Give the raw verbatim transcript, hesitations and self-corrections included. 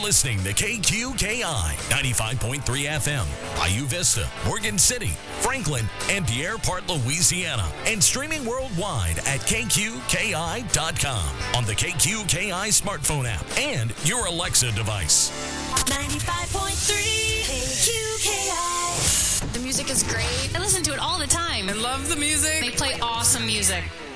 listening to K Q K I ninety-five point three F M, Bayou Vista, Morgan City, Franklin, and Pierre Part, Louisiana, and streaming worldwide at K Q K I dot com on the K Q K I smartphone app and your Alexa device. ninety-five point three K Q K I. The music is great. I listen to it all the time. I love the music. They play awesome music.